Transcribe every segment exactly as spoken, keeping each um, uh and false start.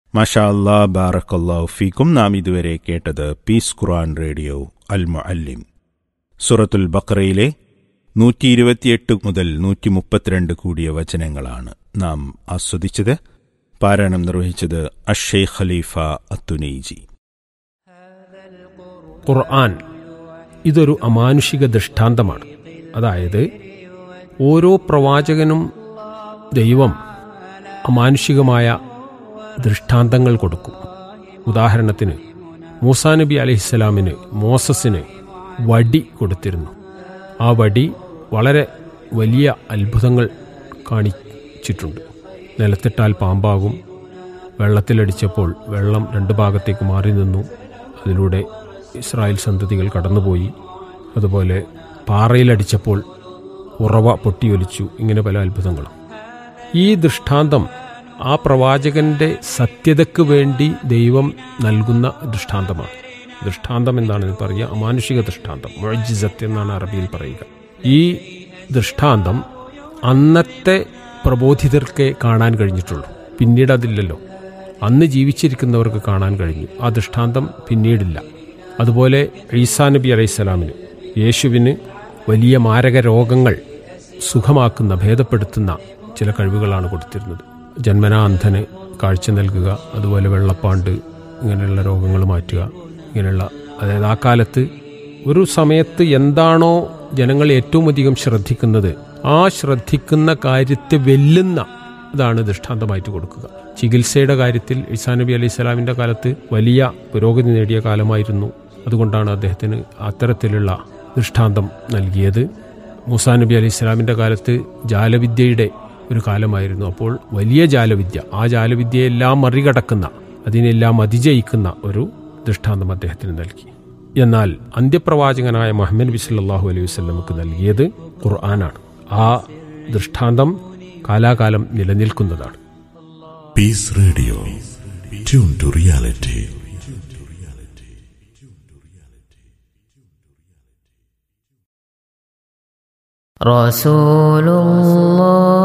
മാഷാ അല്ലാ, ബാറക്കല്ലാഹു ഫീക്കും. നാം ഇതുവരെ കേട്ടത് പീസ് ഖുർആൻ റേഡിയോ അൽ മുഅല്ലിം. സൂറത്തുൽ ബഖറയിലെ നൂറ്റി ഇരുപത്തിയെട്ട് മുതൽ നൂറ്റി മുപ്പത്തിരണ്ട് കൂടിയ വചനങ്ങളാണ് നാം ആസ്വദിച്ചത്. പാരായണം നിർവഹിച്ചത് അഷ്ഷെയ്ഖ് ഖലീഫ അത്തുനൈജി. ഖുർആൻ ഇതൊരു അമാനുഷിക ദൃഷ്ടാന്തമാണ്. അതായത് ഓരോ പ്രവാചകനും ദൈവം അമാനുഷികമായ ദൃഷ്ടാന്തങ്ങൾ കൊടുക്കും. ഉദാഹരണത്തിന് മൂസാ നബി അലൈഹിസ്സലാമിന് മോസസിന് വടി കൊടുത്തിരുന്നു. ആ വടി വളരെ വലിയ അത്ഭുതങ്ങൾ കാണിച്ചിട്ടുണ്ട്. നിലത്തിട്ടാൽ പാമ്പാകും, വെള്ളത്തിലടിച്ചപ്പോൾ വെള്ളം രണ്ട് ഭാഗത്തേക്ക് മാറി നിന്നു, അതിലൂടെ ഇസ്രായേൽ സന്തതികൾ കടന്നുപോയി. അതുപോലെ പാറയിലടിച്ചപ്പോൾ ഉറവ പൊട്ടിയൊലിച്ചു. ഇങ്ങനെ പല അത്ഭുതങ്ങളും. ഈ ദൃഷ്ടാന്തം ആ പ്രവാചകന്റെ സത്യതയ്ക്ക് വേണ്ടി ദൈവം നൽകുന്ന ദൃഷ്ടാന്തമാണ്. ദൃഷ്ടാന്തം എന്താണെന്ന് പറയുക, അമാനുഷിക ദൃഷ്ടാന്തം, മുഅ്ജിസത്ത് എന്നാണ് അറബിയിൽ പറയുക. ഈ ദൃഷ്ടാന്തം അന്നത്തെ പ്രബോധിതർക്കേ കാണാൻ കഴിഞ്ഞിട്ടുള്ളൂ. പിന്നീട് അതില്ലല്ലോ. അന്ന് ജീവിച്ചിരിക്കുന്നവർക്ക് കാണാൻ കഴിഞ്ഞു. ആ ദൃഷ്ടാന്തം പിന്നീടില്ല. അതുപോലെ ഈസാ നബി അലൈഹിസ്സലാമിന്, യേശുവിന് വലിയ മാരക രോഗങ്ങൾ സുഖമാക്കുന്ന, ഭേദപ്പെടുത്തുന്ന ചില കഴിവുകളാണ് കൊടുത്തിരുന്നത്. ജന്മനാ അന്ധന് കാഴ്ച നൽകുക, അതുപോലെ വെള്ളപ്പാണ്ട്, ഇങ്ങനെയുള്ള രോഗങ്ങൾ മാറ്റുക, ഇങ്ങനെയുള്ള. അതായത് ആ കാലത്ത് ഒരു സമയത്ത് എന്താണോ ജനങ്ങൾ ഏറ്റവും അധികം ശ്രദ്ധിക്കുന്നത്, ആ ശ്രദ്ധിക്കുന്ന കാര്യത്തെ വെല്ലുന്ന ഇതാണ് ദൃഷ്ടാന്തമായിട്ട് കൊടുക്കുക. ചികിത്സയുടെ കാര്യത്തിൽ ഈസാ നബി അലൈഹി സ്വലാമിൻ്റെ കാലത്ത് വലിയ പുരോഗതി നേടിയ കാലമായിരുന്നു. അതുകൊണ്ടാണ് അദ്ദേഹത്തിന് അത്തരത്തിലുള്ള ദൃഷ്ടാന്തം നൽകിയത്. മൂസാ നബി അലൈഹി സ്വലാമിൻ്റെ കാലത്ത് ജാലവിദ്യയുടെ ഒരു കാലമായിരുന്നു. അപ്പോൾ വലിയ ജാലവിദ്യ, ആ ജാലവിദ്യയെല്ലാം മറികടക്കുന്ന, അതിനെല്ലാം അതിജയിക്കുന്ന ഒരു ദൃഷ്ടാന്തം അദ്ദേഹത്തിന് നൽകി. എന്നാൽ അന്ത്യപ്രവാചകനായ മുഹമ്മദ് നബി സല്ലല്ലാഹു അലൈഹി വസല്ലമക്ക് നൽകിയത് ഖുർആനാണ്. ആ ദൃഷ്ടാന്തം കാലാകാലം നിലനിൽക്കുന്നതാണ്. Piece radio, tune to reality. റസൂലുള്ളാഹ്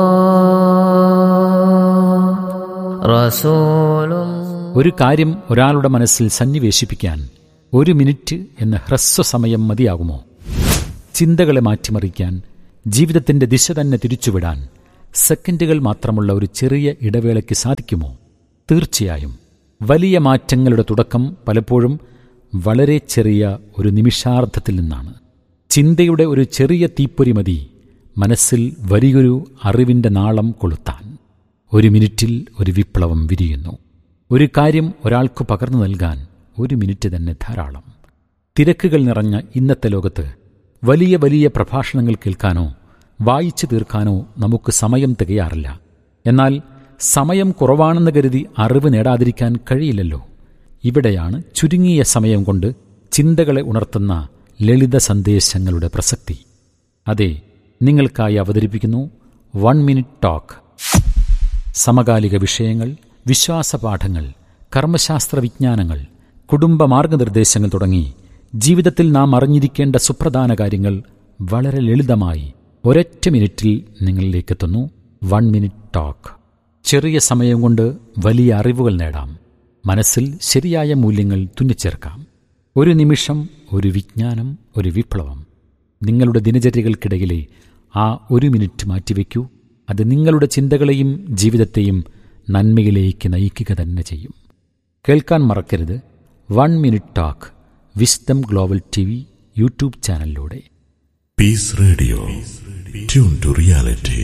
റസൂലുള്ളാഹ്. ഒരു കാര്യം ഒരാളുടെ മനസ്സിൽ സന്നിവേശിപ്പിക്കാൻ ഒരു മിനിറ്റ് എന്ന ഹ്രസ്വസമയം മതിയാകുമോ? ചിന്തകളെ മാറ്റിമറിക്കാൻ, ജീവിതത്തിന്റെ ദിശ തന്നെ തിരിച്ചുവിടാൻ സെക്കൻഡുകൾ മാത്രമുള്ള ഒരു ചെറിയ ഇടവേളയ്ക്ക് സാധിക്കുമോ? തീർച്ചയായും. വലിയ മാറ്റങ്ങളുടെ തുടക്കം പലപ്പോഴും വളരെ ചെറിയ ഒരു നിമിഷാർദ്ധത്തിൽ നിന്നാണ്. ചിന്തയുടെ ഒരു ചെറിയ തീപ്പൊരി മതി മനസ്സിൽ വലിയൊരു അറിവിന്റെ നാളം കൊളുത്താൻ. ഒരു മിനിറ്റിൽ ഒരു വിപ്ലവം വിരിയുന്നു. ഒരു കാര്യം ഒരാൾക്ക് പകർന്നു നൽകാൻ ഒരു മിനിറ്റ് തന്നെ ധാരാളം. തിരക്കുകൾ നിറഞ്ഞ ഇന്നത്തെ ലോകത്ത് വലിയ വലിയ പ്രഭാഷണങ്ങൾ കേൾക്കാനോ വായിച്ചു തീർക്കാനോ നമുക്ക് സമയം തികയാറില്ല. എന്നാൽ സമയം കുറവാണെന്ന് കരുതി അറിവ് നേടാതിരിക്കാൻ കഴിയില്ലല്ലോ. ഇവിടെയാണ് ചുരുങ്ങിയ സമയം കൊണ്ട് ചിന്തകളെ ഉണർത്തുന്ന ലളിത സന്ദേശങ്ങളുടെ പ്രസക്തി. അതെ, നിങ്ങൾക്കായി അവതരിപ്പിക്കുന്നു വൺ മിനിറ്റ് ടോക്ക്. സമകാലിക വിഷയങ്ങൾ, വിശ്വാസപാഠങ്ങൾ, കർമ്മശാസ്ത്ര വിജ്ഞാനങ്ങൾ, കുടുംബ മാർഗനിർദ്ദേശങ്ങൾ തുടങ്ങി ജീവിതത്തിൽ നാം അറിഞ്ഞിരിക്കേണ്ട സുപ്രധാന കാര്യങ്ങൾ വളരെ ലളിതമായി ഒരൊറ്റ മിനിറ്റിൽ നിങ്ങളിലേക്കെത്തുന്നു വൺ മിനിറ്റ് ടോക്ക്. ചെറിയ സമയം കൊണ്ട് വലിയ അറിവുകൾ നേടാം. മനസ്സിൽ ശരിയായ മൂല്യങ്ങൾ തുന്നിച്ചേർക്കാം. ഒരു നിമിഷം, ഒരു വിജ്ഞാനം, ഒരു വിപ്ലവം. നിങ്ങളുടെ ദിനചര്യകൾക്കിടയിലെ ആ ഒരു മിനിറ്റ് മാറ്റിവെക്കൂ. അത് നിങ്ങളുടെ ചിന്തകളെയും ജീവിതത്തെയും നന്മയിലേക്ക് നയിക്കുക തന്നെ ചെയ്യും. കേൾക്കാൻ മറക്കരുത് one minute talk, wisdom global T V YouTube ചാനലിലൂടെ. Piece radio, tune to reality.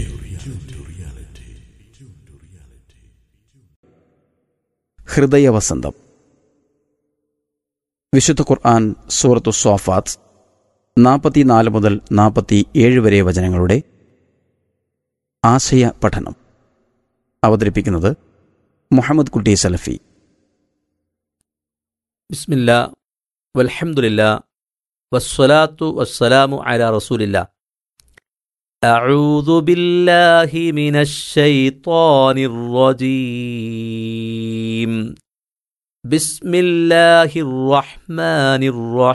ഹൃദയവസന്തം. വിശുദ്ധ ഖുർആൻ സൂറത്തു സ്വാഫാത്ത് നാൽപ്പത്തിനാല് മുതൽ നാൽപ്പത്തി ഏഴ് വരെ വചനങ്ങളുടെ ആശയ പഠനം അവതരിപ്പിക്കുന്നത് മുഹമ്മദ് കുട്ടി സലഫി. ബിസ്മില്ലാ വൽഹംദുലില്ലാ വസ്സലാത്തു വസ്സലാമു അലാ റസൂലില്ലാ. അഊദു ബില്ലാഹി മിനശ് ശൈത്വാനിർ റജീം. ബിസ്മില്ലാഹിർ റഹ്മാനിർ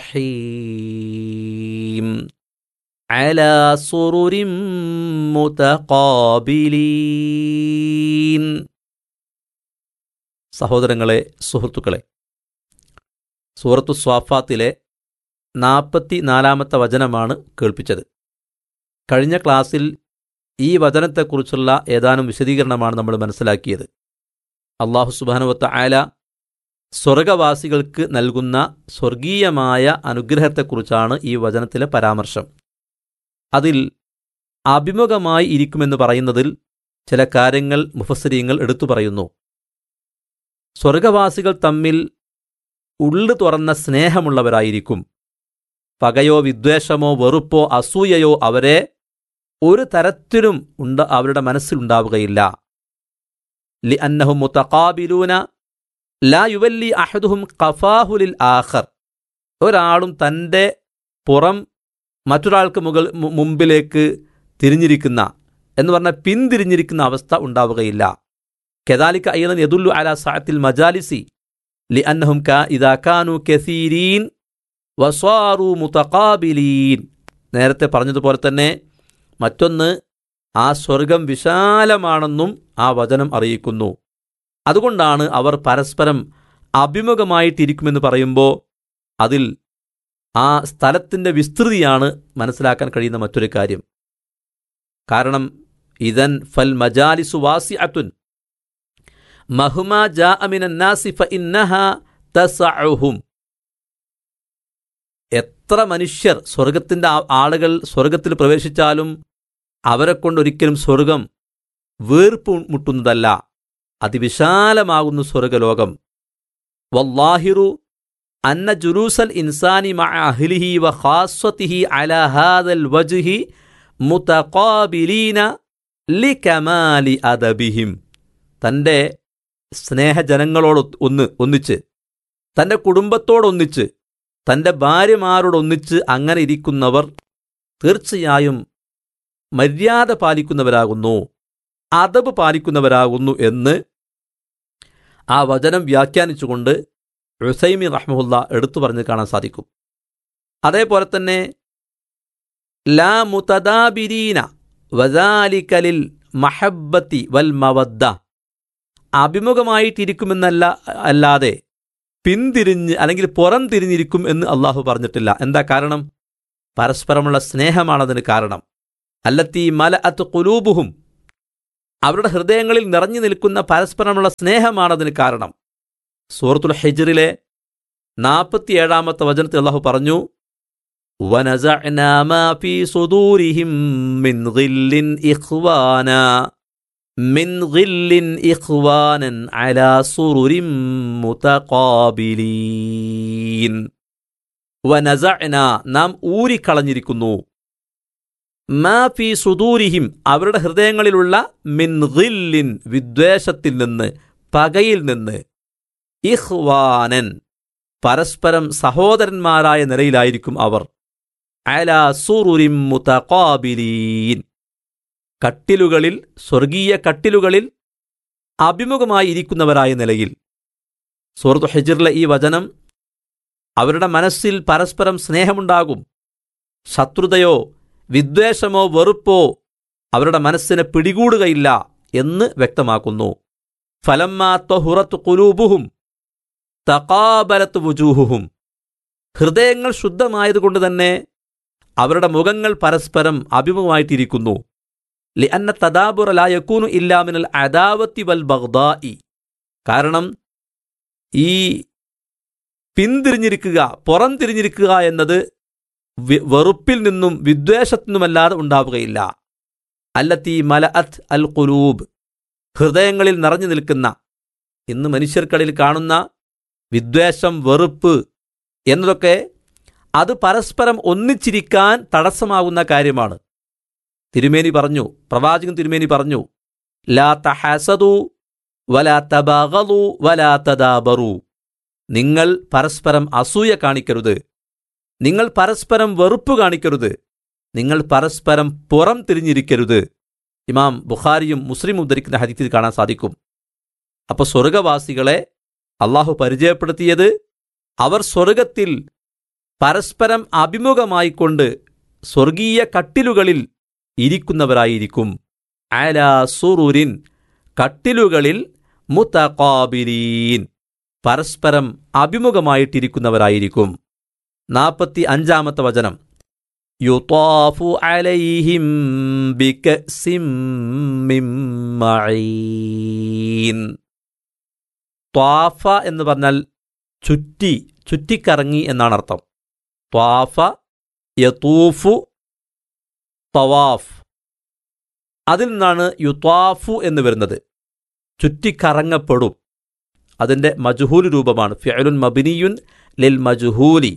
റഹീം. അലാ സുറുരിൻ മുതഖാബിലീൻ. സഹോദരങ്ങളെ, സുഹൃത്തുക്കളെ, സൂറത്തു സ്വാഫാത്തിലെ നാൽപ്പത്തി നാലാമത്തെ വചനമാണ് കേൾപ്പിച്ചത്. കഴിഞ്ഞ ക്ലാസ്സിൽ ഈ വചനത്തെക്കുറിച്ചുള്ള ഏതാനും വിശദീകരണമാണ് നമ്മൾ മനസ്സിലാക്കിയത്. അല്ലാഹു സുബ്ഹാനഹു വ തആല സ്വർഗവാസികൾക്ക് നൽകുന്ന സ്വർഗീയമായ അനുഗ്രഹത്തെക്കുറിച്ചാണ് ഈ വചനത്തിലെ പരാമർശം. അതിൽ അഭിമുഖമായി ഇരിക്കുമെന്ന് പറയുന്നതിൽ ചില കാര്യങ്ങൾ മുഫസ്സിരീങ്ങൾ എടുത്തു പറയുന്നു. സ്വർഗവാസികൾ തമ്മിൽ ഉള്ളു തുറന്ന സ്നേഹമുള്ളവരായിരിക്കും. പകയോ വിദ്വേഷമോ വെറുപ്പോ അസൂയയോ അവരെ ഒരു തരത്തിലും ഉണ്ട അവരുടെ മനസ്സിലുണ്ടാവുകയില്ല. ലി അന്നഹും മുതഖാബിലൂന ലാ യുവല്ലി അഹദുഹും ഖഫാഹു ലിൽ ആഖർ. ഒരാളും തൻ്റെ പുറം മറ്റൊരാൾക്ക് മുകൾ മുമ്പിലേക്ക് തിരിഞ്ഞിരിക്കുന്ന എന്ന് പറഞ്ഞാൽ പിന്തിരിഞ്ഞിരിക്കുന്ന അവസ്ഥ ഉണ്ടാവുകയില്ല. കദാലിക അയ്യദൻ യദുല്ലു അലാ സഅത്തിൽ മജാലിസി ലിഅന്നഹും കാ ഇദാ കാനൂ കസീരീൻ വസാറു മുതഖാബിലീൻ. നേരത്തെ പറഞ്ഞതുപോലെ തന്നെ മറ്റൊന്ന്, ആ സ്വർഗം വിശാലമാണെന്നും ആ വചനം അറിയിക്കുന്നു. അതുകൊണ്ടാണ് അവർ പരസ്പരം അഭിമുഖമായിട്ടിരിക്കുമെന്ന് പറയുമ്പോൾ അതിൽ ആ സ്ഥലത്തിൻ്റെ വിസ്തൃതിയാണ് മനസ്സിലാക്കാൻ കഴിയുന്ന മറ്റൊരു കാര്യം. കാരണം ഇദൻ ഫൽ മജാലിസു വാസിഅത്തുൻ മഹ്മാ ജാഅ മിനൻ നാസി ഫഇന്നഹാ തസഉഹും. എത്ര മനുഷ്യർ സ്വർഗത്തിൻ്റെ ആളുകൾ സ്വർഗത്തിൽ പ്രവേശിച്ചാലും അവരെ കൊണ്ടൊരിക്കലും സ്വർഗം വീർപ്പ് മുട്ടുന്നതല്ല. അതിവിശാലമാകുന്നു സ്വർഗലോകം. വല്ലാഹിറു അന്ന ജുലൂസൽ ഇൻസാനി മഅ അഹ്ലിഹി വ ഖാസ്വതിഹി അലാ ഹാദൽ വജ്ഹി മുതഖാബിലീന ലികമാലി അദബിഹിം. തൻ്റെ സ്നേഹജനങ്ങളോട് ഒന്ന് ഒന്നിച്ച്, തൻ്റെ കുടുംബത്തോടൊന്നിച്ച്, തൻ്റെ ഭാര്യമാരോടൊന്നിച്ച് അങ്ങനെ ഇരിക്കുന്നവർ തീർച്ചയായും മര്യാദ പാലിക്കുന്നവരാകുന്നു, അദബ് പാലിക്കുന്നവരാകുന്നു എന്ന് ആ വചനം വ്യാഖ്യാനിച്ചുകൊണ്ട് ഉസൈമി റഹ്മഹുല്ല എടുത്തു പറഞ്ഞ് കാണാൻ സാധിക്കും. അതേപോലെ തന്നെ ലാ മുതദാബിരീന വദാലിക ലിൽ മഹബ്ബത്തി വൽ മവദ്ദ. അഭിമുഖമായിട്ടിരിക്കുമെന്നല്ല അല്ലാതെ പിന്തിരിഞ്ഞ് അല്ലെങ്കിൽ പുറം തിരിഞ്ഞിരിക്കും എന്ന് അള്ളാഹു പറഞ്ഞിട്ടില്ല. എന്താ കാരണം? പരസ്പരമുള്ള സ്നേഹമാണതിന് കാരണം. അല്ലത്തി മലഅത്ത് ഖുലൂബുഹും, അവരുടെ ഹൃദയങ്ങളിൽ നിറഞ്ഞു നിൽക്കുന്ന പരസ്പരമുള്ള സ്നേഹമാണതിന് കാരണം. സൂറത്തുൽ ഹിജ്റിലെ നാൽപ്പത്തിയേഴാമത്തെ വചനത്തിൽ അള്ളാഹു പറഞ്ഞു, വനസഅനാ മാ ഫീ സുദൂരിഹിം മിൻ ഗില്ലിൻ ഇഖ്വാനാ മിൻ ഗില്ലിൻ ഇഖ്വാനൻ അലാ സുറുരിൻ മുതഖാബിലീൻ. വനസഅനാ, നാം ഊരിക്കളഞ്ഞിരിക്കുന്നു, മാ ഫീ സുദൂരിഹിം, അവരുടെ ഹൃദയങ്ങളിലുള്ള മിൻ ഗില്ലിൻ, വിദ്വേഷത്തിൽ നിന്ന്, പകയിൽ നിന്ന്, ഇഖ്വാനൻ, പരസ്പരം സഹോദരന്മാരായ നിലയിലായിരിക്കും അവർ, അലാ സുറുരിൻ മുതഖാബിലീൻ, കട്ടിലുകളിൽ, സ്വർഗീയ കട്ടിലുകളിൽ അഭിമുഖമായി ഇരിക്കുന്നവരായ നിലയിൽ. സൂറത്തു ഹിജ്റിലെ ഈ വചനം അവരുടെ മനസ്സിൽ പരസ്പരം സ്നേഹമുണ്ടാകും, ശത്രുതയോ വിദ്വേഷമോ വെറുപ്പോ അവരുടെ മനസ്സിനെ പിടികൂടുകയില്ല എന്ന് വ്യക്തമാക്കുന്നു. ഫലമ്മാ ത്വഹുറത്ത് ഖുലൂബുഹും തഖാബലത്ത് വുജൂഹുഹും, ഹൃദയങ്ങൾ ശുദ്ധമായതുകൊണ്ട് തന്നെ അവരുടെ മുഖങ്ങൾ പരസ്പരം അഭിമുഖമായിട്ടിരിക്കുന്നു. ലിഅന്ന തദാബുറ ലാ യകൂനു ഇല്ലാ മിനൽ അദാവത്തി വൽ ബഗ്ദാഇ. കാരണം ഈ പിന്തിരിഞ്ഞിരിക്കുക, പുറം തിരിഞ്ഞിരിക്കുക എന്നത് വെറുപ്പിൽ നിന്നും വിദ്വേഷത്തിൽ നിന്നുമല്ലാതെ ഉണ്ടാവുകയില്ല. അല്ലത്തി മലഅത്ത് അൽ ഖുലൂബ്, ഹൃദയങ്ങളിൽ നിറഞ്ഞു നിൽക്കുന്ന, ഇന്ന് മനുഷ്യർക്കിടയിൽ കാണുന്ന വിദ്വേഷം, വെറുപ്പ് എന്നതൊക്കെ അത് പരസ്പരം ഒന്നിച്ചിരിക്കാൻ തടസ്സമാകുന്ന കാര്യമാണ്. തിരുമേനി പറഞ്ഞു, പ്രവാചകൻ തിരുമേനി പറഞ്ഞു, ലാ തഹസദു വലാ തബാഗദു വലാ തദാബറു. നിങ്ങൾ പരസ്പരം അസൂയ കാണിക്കരുത്, നിങ്ങൾ പരസ്പരം വെറുപ്പ് കാണിക്കരുത്, നിങ്ങൾ പരസ്പരം പുറം തിരിഞ്ഞിരിക്കരുത്. ഇമാം ബുഖാരിയും മുസ്ലിം ഉദ്ധരിക്കുന്ന ഹദീസിൽ കാണാൻ സാധിക്കും. അപ്പോൾ സ്വർഗവാസികളെ അള്ളാഹു പരിചയപ്പെടുത്തിയത് അവർ സ്വർഗത്തിൽ പരസ്പരം അഭിമുഖമായിക്കൊണ്ട് സ്വർഗീയ കട്ടിലുകളിൽ ഇരിക്കുന്നവരായിരിക്കും. അലാ സുറുരിൻ, കട്ടിലുകളിൽ മുതഖാബിലീൻ, പരസ്പരം അഭിമുഖമായിട്ടിരിക്കുന്നവരായിരിക്കും. നാൽപ്പത്തി അഞ്ചാമത്തെ വചനം, യുതാഫു അലൈഹിം ബികഅസിം മിൻ മഈൻ. ത്വാഫ എന്ന് പറഞ്ഞാൽ ചുറ്റി, ചുറ്റിക്കറങ്ങി എന്നാണ് അർത്ഥം. ത്വാഫ യതൂഫു തവാഫ്, അതിൽ നിന്നാണ് യുത്വാഫു എന്ന് വരുന്നത്. ചുറ്റിക്കറങ്ങപ്പെടും, അതിൻ്റെ മജ്ഹൂൽ രൂപമാണ്. ഫിഅലുൻ മബ്നിയുൻ ലിൽ മജ്ഹൂലി.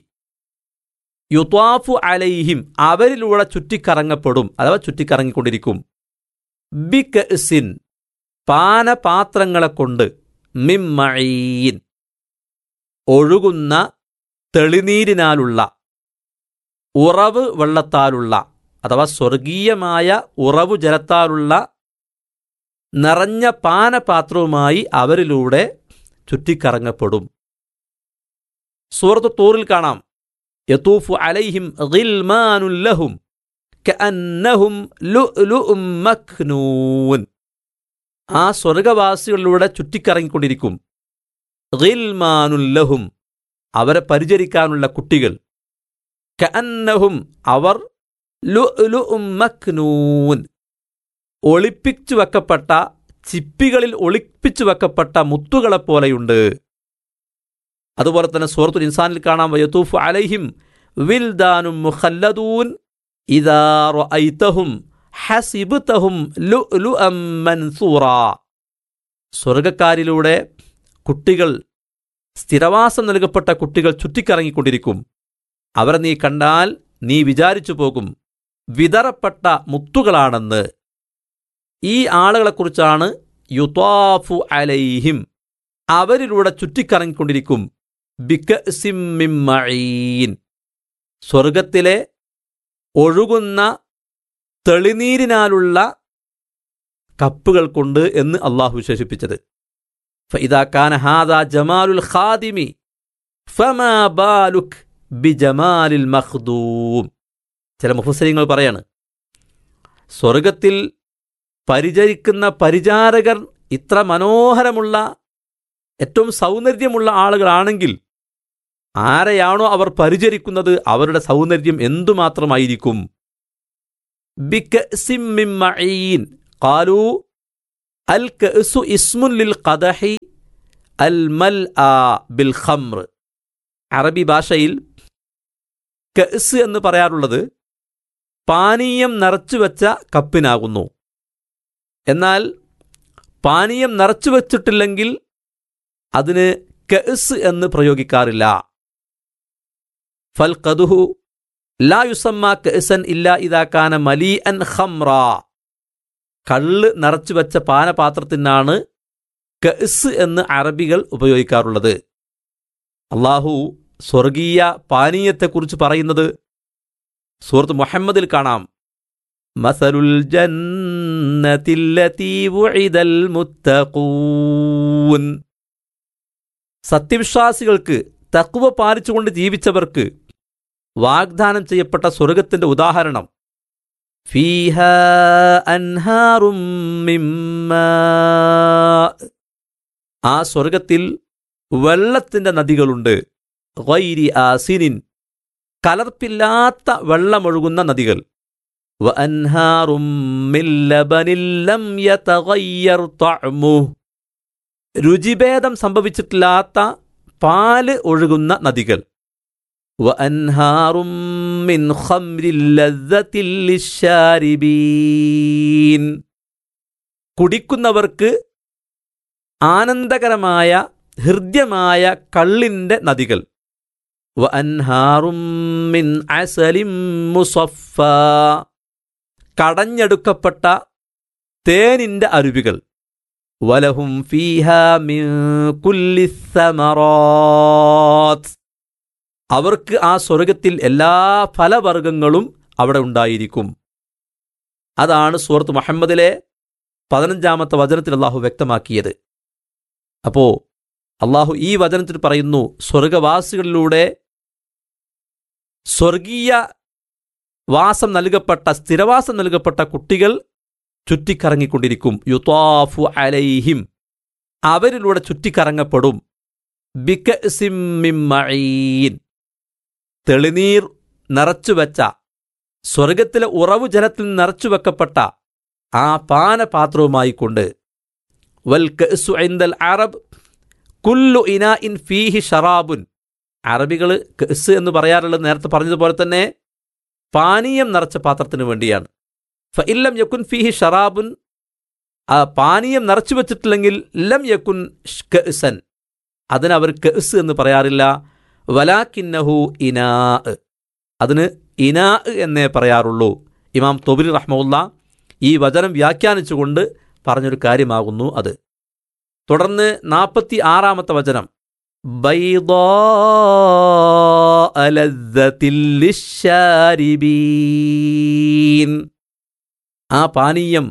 യുത്വാഫു അലൈഹിം, അവരിലൂടെ ചുറ്റിക്കറങ്ങപ്പെടും അഥവാ ചുറ്റിക്കറങ്ങിക്കൊണ്ടിരിക്കും. ബികഅസിൻ, പാനപാത്രങ്ങളെ കൊണ്ട്, മിൻ മഈൻ, ഒഴുകുന്ന തെളിനീരിനാലുള്ള, ഉറവ് വെള്ളത്താലുള്ള അഥവാ സ്വർഗീയമായ ഉറവു ജലത്താലുള്ള നിറഞ്ഞ പാനപാത്രവുമായി അവരിലൂടെ ചുറ്റിക്കറങ്ങപ്പെടും. സൂറത്ത് തൂറിൽ കാണാം, യതൂഫു അലൈഹിം ഗിൽമാനുൻ ലഹും കഅന്നഹും ലുഅ്ലുഉം മക്നൂൻ. ആ സ്വർഗവാസികളിലൂടെ ചുറ്റിക്കറങ്ങിക്കൊണ്ടിരിക്കും. ഗിൽമാനുൻ ലഹും, അവരെ പരിചരിക്കാനുള്ള കുട്ടികൾ. കഅന്നഹും, അവർ, ലുഅ്ലുഉം മക്നൂൻ, ഒളിപ്പിച്ചു വെക്കപ്പെട്ട, ചിപ്പികളിൽ ഒളിപ്പിച്ചു വെക്കപ്പെട്ട മുത്തുകളെപ്പോലെയുണ്ട്. അതുപോലെ തന്നെ സൂറത്തുൽ ഇൻസാനിൽ കാണാം, വയതൂഫു അലൈഹിം വിൽദാനും മുഖല്ലദൂൻ ഇദാ റഅയ്തഹും ഹസിബ്തഹും ലുഅ്ലുഅം മൻസൂറാ. സ്വർഗക്കാരിലൂടെ കുട്ടികൾ, സ്ഥിരവാസം നൽകപ്പെട്ട കുട്ടികൾ ചുറ്റിക്കറങ്ങിക്കൊണ്ടിരിക്കും. അവരെ നീ കണ്ടാൽ നീ വിചാരിച്ചു പോകും വിതറപ്പെട്ട മുത്തുകളാണെന്ന്. ഈ ആളുകളെക്കുറിച്ചാണ് യുത്വാഫു അലൈഹിം, അവരിലൂടെ ചുറ്റിക്കറങ്ങിക്കൊണ്ടിരിക്കും. ബികഅസിം മിൻ മഈൻ, സ്വർഗത്തിലെ ഒഴുകുന്ന തെളിനീരിനാലുള്ള കപ്പുകൾ കൊണ്ട് എന്ന് അള്ളാഹു വിശേഷിപ്പിച്ചത്. ഫഇദാ കാന ഹാദാ ജമാലുൽ ഖാദിമി ഫമാ ബാലുക് ബിജമാലിൽ മഖ്ദൂം. ചില മുഫസ്സിരീങ്ങൾ പറയാണ്, സ്വർഗത്തിൽ പരിചരിക്കുന്ന പരിചാരകർ ഇത്ര മനോഹരമുള്ള, ഏറ്റവും സൗന്ദര്യമുള്ള ആളുകളാണെങ്കിൽ ആരെയാണോ അവർ പരിചരിക്കുന്നത് അവരുടെ സൗന്ദര്യം എന്തുമാത്രമായിരിക്കും. ബികഅസിം മിൻ മഈൻ ഖാലൂ അൽ കഅസു ഇസ്മുൻ ലിൽ ഖദഹി അൽ മൽആ ബിൽ ഖംർ. അറബി ഭാഷയിൽ കഅസ് എന്ന് പറയാറുള്ളത് പാനീയം നിറച്ചുവെച്ച കപ്പിനാകുന്നു. എന്നാൽ പാനീയം നിറച്ചു വച്ചിട്ടില്ലെങ്കിൽ അതിന് കഅസ് എന്ന് പ്രയോഗിക്കാറില്ല. ഫൽ ഖദഹു ലാ യുസമ്മ കഅസൻ ഇല്ലാ ഇദാ കാന മലീഅൻ ഖംറ. കള്ള് നിറച്ചു വെച്ച പാനപാത്രത്തിനാണ് കഅസ് എന്ന് അറബികൾ ഉപയോഗിക്കാറുള്ളത്. അള്ളാഹു സ്വർഗീയ പാനീയത്തെക്കുറിച്ച് പറയുന്നത് സൂറത്ത് മുഹമ്മദിൽ കാണാം, മസലുൽ ജന്നത്തില്ലതീ വുഇദൽ മുത്തഖൂൻ. സത്യവിശ്വാസികൾക്ക്, തഖ്വ പാലിച്ചുകൊണ്ട് ജീവിച്ചവർക്ക് വാഗ്ദാനം ചെയ്യപ്പെട്ട സ്വർഗത്തിന്റെ ഉദാഹരണം, ഫീഹാ അൻഹാറും മിൻ മാ. ആ സ്വർഗത്തിൽ വെള്ളത്തിന്റെ നദികളുണ്ട്. ഗൈരി ആസിനിൻ, കലർപ്പില്ലാത്ത വെള്ളമൊഴുകുന്ന നദികൾ. വഅൻഹാറും മിൻ ലബനിൻ ലം യതഗയ്യർ തഅമുഹു, രുചിഭേദം സംഭവിച്ചിട്ടില്ലാത്ത പാല് ഒഴുകുന്ന നദികൾ. വഅൻഹാറും മിൻ ഖംരിൻ ലസ്സത്തിൻ ലിശ്ശാരിബീൻ, കുടിക്കുന്നവർക്ക് ആനന്ദകരമായ ഹൃദ്യമായ കള്ളിന്റെ നദികൾ. വഅൻഹാറും മിൻ അസലിൻ മുസഫ്ഫാ, കടഞ്ഞെടുക്കപ്പെട്ട തേനിന്റെ അരുവികൾ. വലഹും ഫീഹാ മിൻ കുല്ലി സമറാത്ത്, അവർക്ക് ആ സ്വർഗത്തിൽ എല്ലാ ഫലവർഗങ്ങളും അവിടെ ഉണ്ടായിരിക്കും. അതാണ് സൂറത്ത് മുഹമ്മദിലെ പതിനഞ്ചാമത്തെ വചനത്തിൽ അള്ളാഹു വ്യക്തമാക്കിയത്. അപ്പോ അള്ളാഹു ഈ വചനത്തിൽ പറയുന്നു, സ്വർഗവാസികളിലൂടെ സ്വർഗീയ വാസം നൽകപ്പെട്ട, സ്ഥിരവാസം നൽകപ്പെട്ട കുട്ടികൾ ചുറ്റിക്കറങ്ങിക്കൊണ്ടിരിക്കും. യുത്വാഫു അലൈഹിം, അവരിലൂടെ ചുറ്റിക്കറങ്ങപ്പെടും. ബികഅസിം മിൻ മഈൻ, തെളിനീർ നിറച്ചുവെച്ച, സ്വർഗത്തിലെ ഉറവു ജലത്തിൽ നിറച്ചുവെക്കപ്പെട്ട ആ പാനപാത്രവുമായി കൊണ്ട്. വൽ കഅസു ഇൻദൽ അറബ് കുല്ലു ഇനാഇൻ ഫീഹി ഷറാബുൻ. അറബികൾ കഅസ് എന്ന് പറയാറുള്ളത് നേരത്തെ പറഞ്ഞതുപോലെ തന്നെ പാനീയം നിറച്ച പാത്രത്തിന് വേണ്ടിയാണ്. ഫഇല്ലം യകുൻ ഫീഹി ഷറാബുൻ, ആ പാനീയം നിറച്ചു വെച്ചിട്ടില്ലെങ്കിൽ ലം യകുൻ കഅസൻ, അതിനവർ കഅസ് എന്ന് പറയാറില്ല. വലാകിന്നഹു ഇനാ, അതിന് ഇനാ എന്നേ പറയാറുള്ളൂ. ഇമാം തൊബരി റഹ്മത്തുള്ളാഹി ഈ വചനം വ്യാഖ്യാനിച്ചുകൊണ്ട് പറഞ്ഞൊരു കാര്യമാകുന്നു അത്. തുടർന്ന് നാൽപ്പത്തി ആറാമത്തെ വചനം, ബൈദാഅ ലദ്ദത്തിൽ ലിശ്ശാരിബീൻ, ആ പാനീയം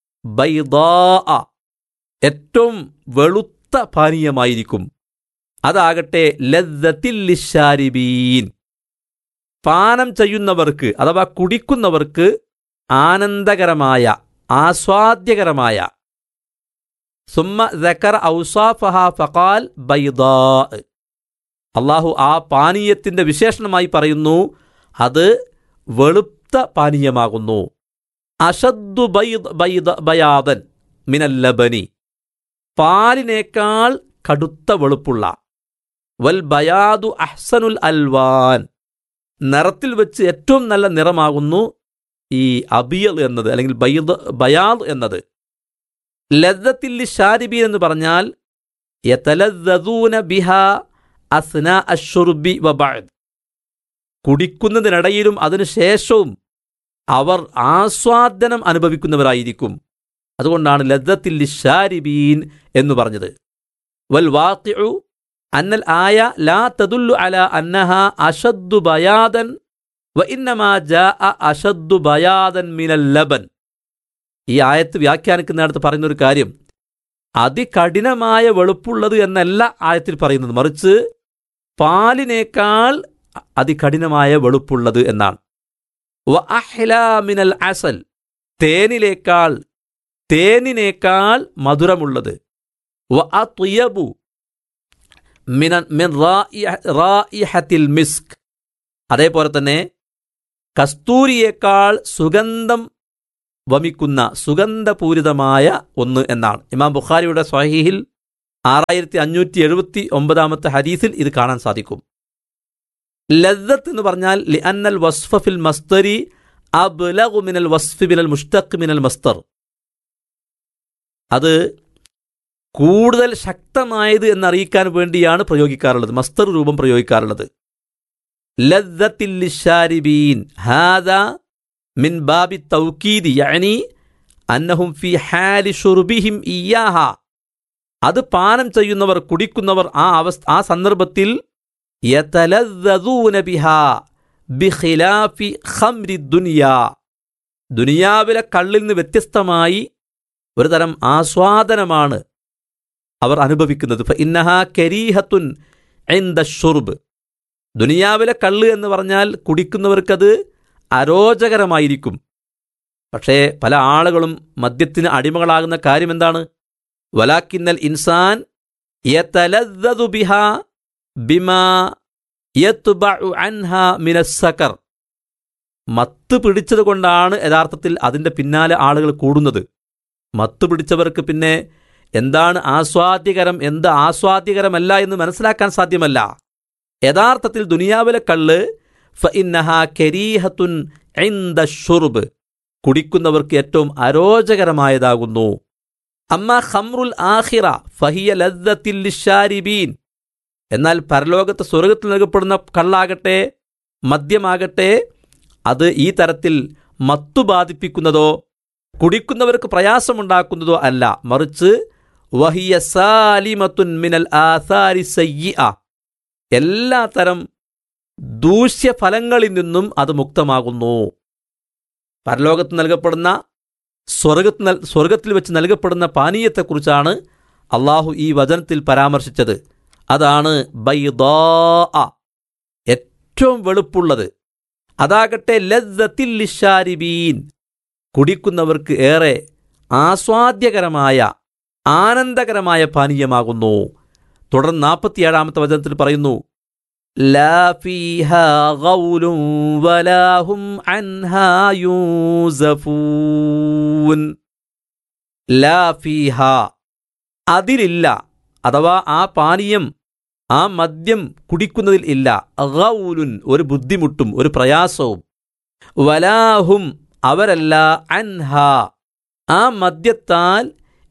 ബൈദാഅ, ഏറ്റവും വെളുത്ത പാനീയമായിരിക്കും. അതാകട്ടെ ലദ്ദത്തിൽ ലിശ്ശാരിബീൻ, പാനം ചെയ്യുന്നവർക്ക് അഥവാ കുടിക്കുന്നവർക്ക് ആനന്ദകരമായ ആസ്വാദ്യകരമായ. സുമ്മ ദക്കറ ഔസാഫഹ ഫഖാൽ ബൈദാ, അള്ളാഹു ആ പാനീയത്തിൻ്റെ വിശേഷണമായി പറയുന്നു അത് വെളുത്ത പാനീയമാകുന്നു. അഷദ്ദു ബൈദ് ബൈദ ബയാദൻ മിനൽ ലബനി, പാലിനേക്കാൾ കടുത്ത വെളുപ്പുള്ള. വൽ ബയാദു അഹ്സനുൽ അൽവാൻ, നിറത്തിൽ വെച്ച് ഏറ്റവും നല്ല നിറമാകുന്നു ഈ അബിയൽ എന്നത്, അല്ലെങ്കിൽ ബൈദ് ബയാദ് എന്നത്. ലദ്ദത്തിൽ ലിശ്ശാരിബീൻ എന്ന് പറഞ്ഞാൽ യതലദ്ദൂന ബിഹാ അസ്നാ അശ്ശുർബി വബഅദ്, കുടിക്കുന്നതിനിടയിലും അതിനുശേഷവും അവർ ആസ്വാദനം അനുഭവിക്കുന്നവരായിരിക്കും. അതുകൊണ്ടാണ് ലദ്ദത്തിൽ ലിശ്ശാരിബീൻ എന്ന് പറഞ്ഞത്. വൽ വാഖിഉ അന്നൽ ആയ ലാ തദുല്ലു അലാ അന്നഹാ അശദ്ദു ബയാദൻ വഇന്നമാ ജാഅ അശദ്ദു ബയാദൻ മിനൽ ലബൻ. ഈ ആയത്ത് വ്യാഖ്യാനിക്കുന്നിടത്ത് പറയുന്നൊരു കാര്യം, അതികഠിനമായ വെളുപ്പുള്ളത് എന്നല്ല ആയത്തിൽ പറയുന്നത്, മറിച്ച് പാലിനേക്കാൾ അതികഠിനമായ വെളുപ്പുള്ളത് എന്നാണ്. വ അഹ്ലാ മിനൽ അസൽ, തേനിലേക്കാൾ തേനിനേക്കാൾ മധുരമുള്ളത്. വ അത്യബു മിൻ മിൻ റായിഹത്തിൽ മിസ്ക്, അതേപോലെ തന്നെ കസ്തൂരിയേക്കാൾ സുഗന്ധം വമിക്കുന്ന സുഗന്ധപൂരിതമായ ഒന്ന് എന്നാണ്. ഇമാം ബുഖാരിയുടെ സ്വഹീഹിൽ ആറായിരത്തി അഞ്ഞൂറ്റി എഴുപത്തി ഒമ്പതാമത്തെ ഹദീസിൽ ഇത് കാണാൻ സാധിക്കും. ലദ്ദത്ത് എന്ന് പറഞ്ഞാൽ ലിഅന്നൽ വസ്ഫ ഫിൽ മസ്തരി അബ്ലഗു മിനൽ വസ്ഫി മിനൽ മുഷ്തഖ് മിനൽ മസ്തർ, അത് കൂടുതൽ ശക്തമായത് എന്നറിയിക്കാൻ വേണ്ടിയാണ് പ്രയോഗിക്കാറുള്ളത്, മസ്തർ രൂപം പ്രയോഗിക്കാറുള്ളത്. ലദ്ദത്തിൽ ലിശ്ശാരിബീൻ ഹാദാ മിൻ ബാബി തൗക്കീദ് യഅനി അന്നഹും ഫി ഹാലി ശുർബിഹിം ഇയ്യാഹ, അത് പാനം ചെയ്യുന്നവർ കുടിക്കുന്നവർ ആ അവസ്ഥ ആ സന്ദർഭത്തിൽ യതലദ്ദൂന ബിഹാ ബിഖിലാഫി ഖംരി ദുനിയാ, ദുനിയാവിലെ കള്ളിൽ നിന്ന് വ്യത്യസ്തമായി ഒരു തരം ആസ്വാദനമാണ് അവർ അനുഭവിക്കുന്നത്. ഫഇന്നഹാ കരീഹത്തുൻ ഇൻദ ശുർബ്, ദുനിയാവിലെ കള്ള് എന്ന് പറഞ്ഞാൽ കുടിക്കുന്നവർക്കത് അരോചകരമായിരിക്കും. പക്ഷേ പല ആളുകളും മദ്യത്തിന് അടിമകളാകുന്ന കാര്യം എന്താണ്? വലാക്കിന്നൽ ഇൻസാൻ യതലദ്ദദു ബിഹാ ബിമാ യത്ബഉ അൻഹാ മിനസ്സകർ, മത്ത് പിടിച്ചത് കൊണ്ടാണ് യഥാർത്ഥത്തിൽ അതിൻ്റെ പിന്നാലെ ആളുകൾ കൂടുന്നത്. മത്ത് പിടിച്ചവർക്ക് പിന്നെ എന്താണ് ആസ്വാദ്യകരം, എന്ത് ആസ്വാദ്യകരമല്ല എന്ന് മനസ്സിലാക്കാൻ സാധ്യമല്ല. യഥാർത്ഥത്തിൽ ദുനിയാവിലെ കള്ള് ഫഇന്നഹാ കരീഹത്തുൻ ഇൻദ ശുർബ്, കുടിക്കുന്നവർക്ക് ഏറ്റവും അരോചകരമായതാകുന്നു. അമ്മ ഖംറുൽ ആഖിറ ഫഹിയ ലദ്ദത്തിൽ ലിശ്ശാരിബീൻ, എന്നാൽ പരലോകത്ത് സ്വർഗത്തിൽ നൽകപ്പെടുന്ന കള്ളാകട്ടെ മദ്യമാകട്ടെ അത് ഈ തരത്തിൽ മത്തു ബാധിപ്പിക്കുന്നതോ കുടിക്കുന്നവർക്ക് പ്രയാസമുണ്ടാക്കുന്നതോ അല്ല, മറിച്ച് വഹിയ സാലിമത്തുൻ മിനൽ ആസാരി സയ്യിഅ, എല്ലാ തരം ദൂഷ്യഫലങ്ങളിൽ നിന്നും അത് മുക്തമാകുന്നു. പരലോകത്ത് നൽകപ്പെടുന്ന സ്വർഗത്തിൽ സ്വർഗത്തിൽ വെച്ച് നൽകപ്പെടുന്ന പാനീയത്തെക്കുറിച്ചാണ് അള്ളാഹു ഈ വചനത്തിൽ പരാമർശിച്ചത്. അതാണ് ബൈദാഅ, ഏറ്റവും വെളുപ്പുള്ളത്. അതാകട്ടെ ലദ്ദത്തിൽ ലിശ്ശാരിബീൻ, കുടിക്കുന്നവർക്ക് ഏറെ ആസ്വാദ്യകരമായ ആനന്ദകരമായ പാനീയമാകുന്നു. തുടർന്ന് നാൽപ്പത്തിയേഴാമത്തെ വചനത്തിൽ പറയുന്നു, ലാ ഫീഹാ ഗൗലുൻ വലാ ഹും അൻഹാ യൂസഫൂൻ. ലാ ഫീഹാ, അതിലില്ല, അഥവാ ആ പാനീയം, ആ മദ്യം കുടിക്കുന്നതിൽ ഇല്ല, ഗൗലുൻ, ഒരു ബുദ്ധിമുട്ടും ഒരു പ്രയാസവും, വലാഹും, അവരല്ല, അൻഹാ, ആ മദ്യത്താൽ,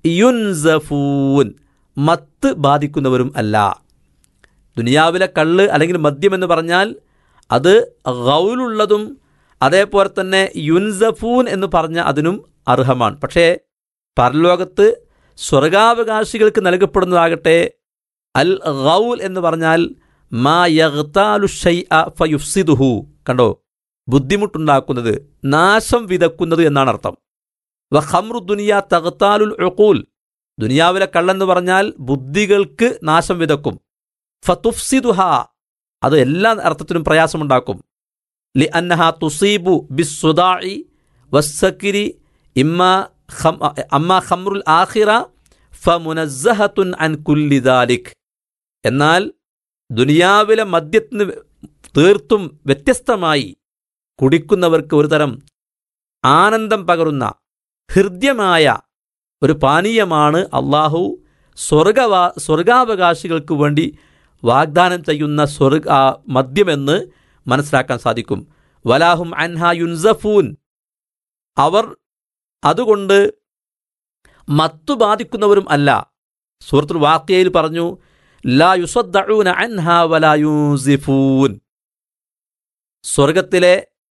യുൻസഫൂൻ, മത്ത് ബാധിക്കുന്നവരും അല്ല. ദുനിയാവിലെ കള്ള് അല്ലെങ്കിൽ മദ്യം എന്ന് പറഞ്ഞാൽ അത് ഗൗലുള്ളതും അതേപോലെ തന്നെ യുൻസഫൂൻ എന്ന് പറഞ്ഞ അതിനും അർഹമാണ്. പക്ഷേ പരലോകത്ത് സ്വർഗാവകാശികൾക്ക് നൽകപ്പെടുന്നതാകട്ടെ അൽ ഗൗൽ എന്ന് പറഞ്ഞാൽ മാ യഗ്താലു ഷൈഅ ഫയുഫ്സിദുഹു. കണ്ടോ, ബുദ്ധിമുട്ടുണ്ടാക്കുന്നത്, നാശം വിതക്കുന്നത് എന്നാണ് അർത്ഥം. വ ഖംറു ദുനിയ തഗ്താലുൽ ഉഖൂൽ, ദുനിയാവിലെ കള്ളെന്ന് പറഞ്ഞാൽ ബുദ്ധികൾക്ക് നാശം വിതക്കും. ഫതുഫ്സിദുഹ, അത് എല്ലാ അർത്ഥത്തിലും പ്രയാസമുണ്ടാക്കും. ലി അന്നഹ തുസീബു ബിസ്സുദാഇ വസ്സക്കിരി ഇമ്മാ അമ്മാ ഖംറുൽ ആഖിറ ഫമുനസ്സഹത്തുൻ അൻ കുല്ലി ദാലിക്. എന്നാൽ ദുനിയാവിലെ മദ്യത്തിന് തീർത്തും വ്യത്യസ്തമായി കുടിക്കുന്നവർക്ക് ഒരു തരം ആനന്ദം പകരുന്ന ഹൃദ്യമായ ഒരു പാനീയമാണ് അള്ളാഹു സ്വർഗവാ സ്വർഗാവകാശികൾക്ക് വേണ്ടി വാഗ്ദാനം ചെയ്യുന്ന സ്വർഗ മദ്യമെന്ന് മനസ്സിലാക്കാൻ സാധിക്കും. വലാഹും അൻഹാ യുൻസഫൂൻ, അവർ അതുകൊണ്ട് മത്തു ബാധിക്കുന്നവരും അല്ല. സൂറത്തുൽ വാഖിയയിൽ പറഞ്ഞു, ലാ യുസദ്ദഊന അൻഹാ വലാ യൂസിഫൂൻ. സ്വർഗത്തിലെ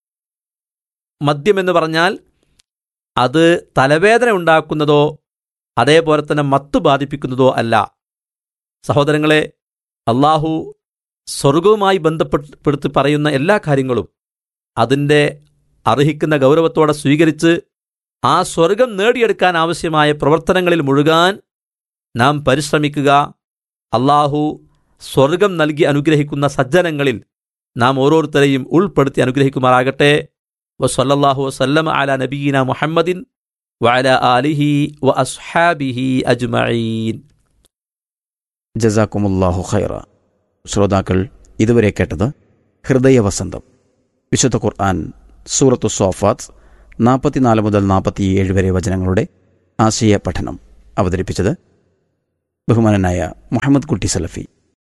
മദ്യമെന്ന് പറഞ്ഞാൽ അത് തലവേദന ഉണ്ടാക്കുന്നതോ അതേപോലെ തന്നെ മത്തു ബാധിപ്പിക്കുന്നതോ അല്ല. സഹോദരങ്ങളെ, അള്ളാഹു സ്വർഗവുമായി ബന്ധപ്പെടുത്തി പറയുന്ന എല്ലാ കാര്യങ്ങളും അതിൻ്റെ അർഹിക്കുന്ന ഗൗരവത്തോടെ സ്വീകരിച്ച് ആ സ്വർഗം നേടിയെടുക്കാൻ ആവശ്യമായ പ്രവർത്തനങ്ങളിൽ മുഴുകാൻ നാം പരിശ്രമിക്കുക. അള്ളാഹു സ്വർഗം നൽകി അനുഗ്രഹിക്കുന്ന സജ്ജനങ്ങളിൽ നാം ഓരോരുത്തരെയും ഉൾപ്പെടുത്തി അനുഗ്രഹിക്കുമാറാകട്ടെ. വസല്ലല്ലാഹു വസല്ലമ അലാ നബിയിന മുഹമ്മദിൻ വഅലാ ആലിഹി വഅസ്ഹാബിഹി അജ്മഈൻ. ജസാക്കുമുല്ലാഹു ഖൈറ. ശ്രോതാക്കൾ ഇതുവരെ കേട്ടത് ഹൃദയവസന്തം, വിശുദ്ധ ഖുർആൻ സൂറത്തു സ്വാഫാത്ത് നാൽപ്പത്തിനാല് മുതൽ നാൽപ്പത്തിയേഴ് വരെ വചനങ്ങളുടെ ആശയ പഠനം. അവതരിപ്പിച്ചത് ബഹുമാനനായ മുഹമ്മദ് കുട്ടി സലഫി.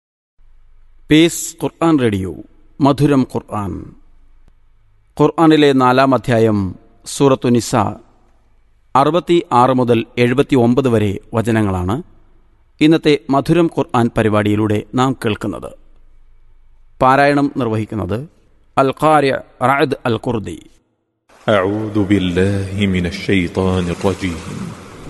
പീസ് ഖുർആൻ റേഡിയോ മധുരം ഖുർആൻ. ഖുർആനിലെ നാലാം അധ്യായം സൂറത്തു നിസ അറുപത്തി ആറ് മുതൽ എഴുപത്തി ഒമ്പത് വരെ വചനങ്ങളാണ് ഇന്നത്തെ മധുരം ഖുർആൻ പരിപാടിയിലൂടെ നാം കേൾക്കുന്നത്. പാരായണം നിർവഹിക്കുന്നത് അൽ ഖാരി റഅദ് അൽ ഖുർദി. أعوذ بالله من الشيطان الرجيم